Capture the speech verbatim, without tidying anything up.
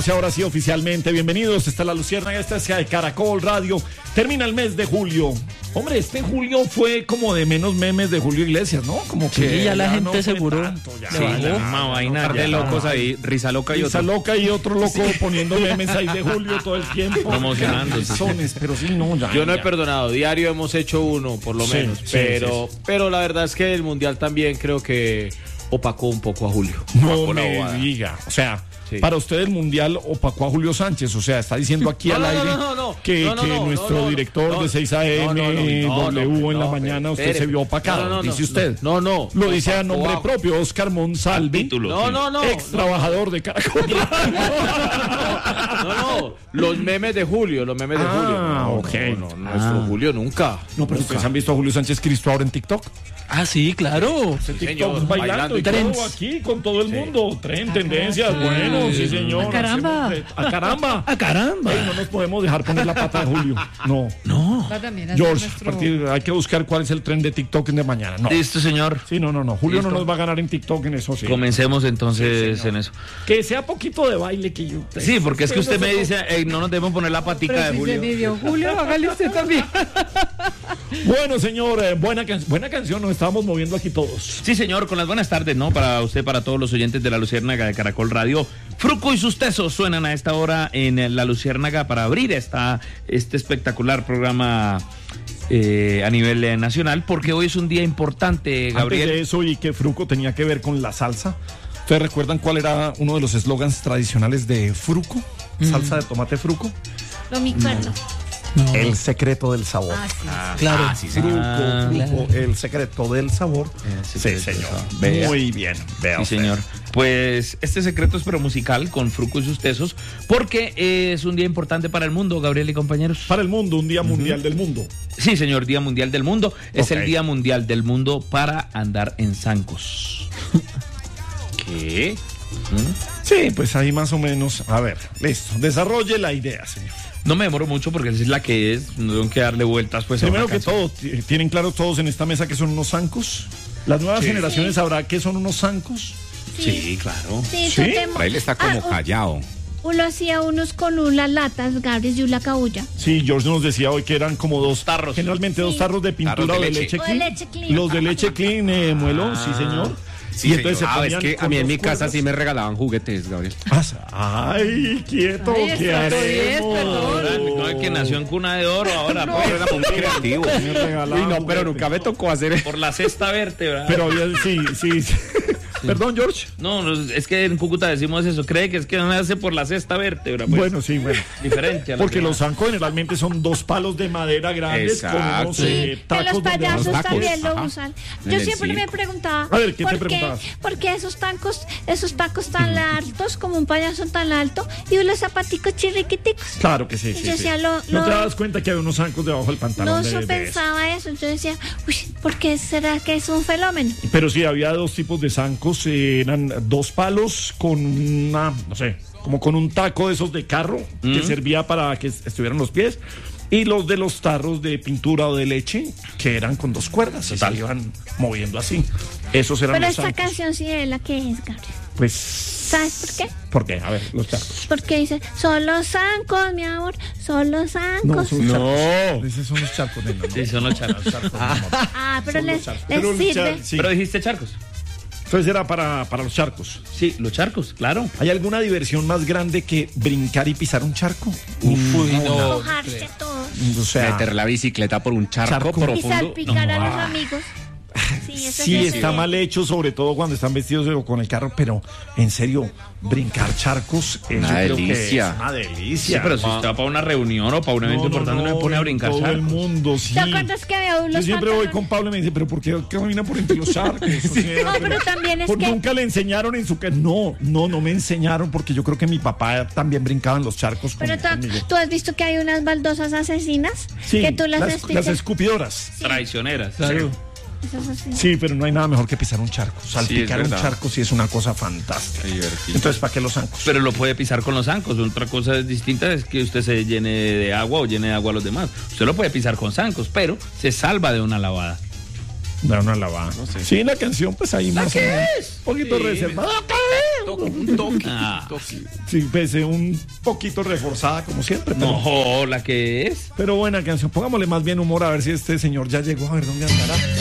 Ahora sí, oficialmente, bienvenidos. Esta es La Luciérnaga, esta es de Caracol Radio. Termina el mes de julio. Hombre, este julio fue como de menos memes de Julio Iglesias, ¿no? Como que sí, ya la ya gente no seguro. Tanto, ya, sí, ya, la misma vaina no, de ya, locos no. ahí, risa loca y Risa otro. loca y otro loco sí. Poniendo memes ahí de Julio todo el tiempo. Promocionándose. Sones, pero sí, no, ya. Yo no he ya. perdonado, diario hemos hecho uno, por lo Sí, menos. sí, pero, sí, sí. pero la verdad es que el Mundial también creo que opacó un poco a Julio. No Opacó la me bobada. diga, o sea, sí. para usted el Mundial opacó a Julio Sánchez, o sea, está diciendo aquí No, al no, aire no, no, no. que, No, no, que no, nuestro no, no, director no, de seis A M, no, no, no, no, W no, en la no, mañana, usted espere. se vio opacado, No, no, no, dice no, usted. No, no. Lo dice a nombre Opacó. propio, Oscar Monsalve, No, no, no. ex trabajador de Caracol. No, no, los memes de Julio, los memes de Ah, Julio. No, ok. no, no, nuestro Julio nunca. No, pero ustedes han visto a Julio Sánchez Cristo ahora en TikTok. Ah, sí, claro. Sí, TikTok señor, bailando y Trends. todo aquí con todo el mundo. Tren, tendencias, bueno, sí señor. ¡A caramba! Hacemos de- ¡A caramba! ¡A caramba! Ey, no nos podemos dejar poner la pata de Julio. No. No. George, a partir, hay que buscar cuál es el tren de TikTok de mañana. No. Listo, señor. Sí, no, no, no. Julio Listo. no nos va a ganar en TikTok en eso, sí. Comencemos entonces en eso. Que sea poquito de baile que yo. Sí, porque es que usted no me se- dice, "Ey, no nos debemos poner la patica de Julio". Julio, hágale usted también. Bueno, señor, eh, buena, can- buena canción. Nos estábamos moviendo aquí todos. Sí, señor, con las buenas tardes, ¿no? Para usted, para todos los oyentes de La Luciérnaga de Caracol Radio. Fruco y sus tesos suenan a esta hora en La Luciérnaga para abrir esta, este espectacular programa eh, a nivel eh, nacional, porque hoy es un día importante, Gabriel. Antes de eso, y que Fruco tenía que ver con la salsa. ¿Ustedes recuerdan cuál era uno de los eslogans tradicionales de Fruco? Salsa de tomate Fruco. No me acuerdo. El secreto del sabor. Ah, sí. Claro. Ah, sí, sí. Fruco, Ah, Fruco, claro. el secreto del sabor. El Sí, secreto del señor. sabor. Vea. Muy bien. Vea Sí, usted. señor. Pues este secreto es pero musical con Fruco y sus tesos, porque es un día importante para el mundo, Gabriel y compañeros. Para el mundo, un día mundial del mundo. Sí, señor, Día Mundial del Mundo. Es Ok. el Día Mundial del Mundo para andar en zancos. ¿Qué? Sí, pues ahí más o menos. A ver, listo. Desarrolle la idea, señor. No me demoro mucho porque es la que es, no tengo que darle vueltas pues a Primero una que canción. todo, t- ¿tienen claro todos en esta mesa que son unos zancos? ¿Las nuevas generaciones sabrán qué son unos zancos? Sí, claro. Sí, ¿Sí? tú te mo- Él está como Ah, callado. Uno hacía unos con unas latas, Gabriel, y una cabulla. Sí, George nos decía hoy que eran como dos Tarros. Generalmente dos Sí. tarros de pintura Tarros de o de leche. leche O de clean. leche clean. Los de leche clean, eh, muelo, sí, señor. Sí, y entonces señor. se Ah, es ponían que a con mí en dos mi casa cuerdas. sí me regalaban juguetes, Gabriel. Ah, Ay, quieto, Ay, ¿qué está todo bien, haremos? perdón. No, el que nació en cuna de oro ahora, No, pues, era muy creativo. Me regalaban Uy, no, pero juguetes. nunca me tocó hacer. por la sexta vértebra. Pero había, sí, sí, sí. Perdón, George. No, no, es que en Cúcuta decimos eso, cree que es que no nace por la sexta vértebra, pues. Bueno, sí, bueno. Diferente a la Porque que- los zancos generalmente son dos palos de madera grandes con Exacto. unos Sí, eh, que tacos los donde payasos van los tacos. también lo Ajá. usan. En Yo el siempre me circo. preguntaba, A ver, ¿qué te ¿por qué, preguntabas? por qué esos tacos, esos tacos tan altos, como un payaso tan alto, y unos zapaticos chirriquiticos? Claro que sí, sí, Yo sí. decía, lo- ¿No lo- te das cuenta que hay unos zancos debajo del pantalón? No de- yo de eso? pensaba eso. Yo decía, uy, ¿por qué será que es un fenómeno? Pero sí, había dos tipos de zancos. eh, eran dos palos con una, no sé, como con un taco de esos de carro que servía para que estuvieran los pies. Y los de los tarros de pintura o de leche, que eran con dos cuerdas y se iban moviendo así. Esos eran Pero los esta zancos. canción sí es la que es, Gabriel. Pues, ¿Sabes por qué? ¿por qué? A ver, los charcos. Porque dice, son los zancos, mi amor, son los No, zancos. son No. charcos. Esos son los charcos, nena, ¿no? Sí, son los charcos. Los charcos, mi amor. Ah, pero Son les, los charcos. les Pero el sirve. char- sí. Pero dijiste charcos. Entonces era para, para los charcos. Sí, los charcos, claro. ¿Hay alguna diversión más grande que brincar y pisar un charco? Uy, no. Mojarse todos. O sea, Meter la bicicleta por un charco, Charco. Y profundo. salpicar a No. los amigos. Sí, eso sí, sí está se- mal hecho, sobre todo cuando están vestidos de- con el carro, pero en serio, brincar charcos es Una yo creo que delicia. es una delicia. Sí, pero si usted va para una reunión o para un evento No, no, importante, no, no, me pone a en brincar todo el charcos. mundo, sí. ¿Te acuerdas que había unos Yo siempre voy pantalones? con Pablo y me dice, pero ¿por qué camina por entre los charcos? O sea, No, pero también es por- que- Nunca le enseñaron en su casa. No, no, no me enseñaron porque yo creo que mi papá también brincaba en los charcos con- Pero tú, conmigo. tú has visto que hay unas baldosas asesinas Sí, que tú las, las, estirpas. las escupidoras. Traicioneras. Claro. Esas así. Sí, pero no hay nada mejor que pisar un charco. Salpicar un verdad. charco sí es una cosa fantástica. Divertido. Entonces, ¿para qué los zancos? Pero lo puede pisar con los zancos. Otra cosa distinta es que usted se llene de agua o llene de agua a los demás. Usted lo puede pisar con zancos, pero se salva de una lavada. Da una lavada. Sí, la canción, pues ahí más o menos. Un poquito reservada. Un toque. Ah. Sí, pese un poquito reforzada, como siempre. Pero, No, la que es. pero buena canción. Pongámosle más bien humor a ver si este señor ya llegó. A ver dónde andará.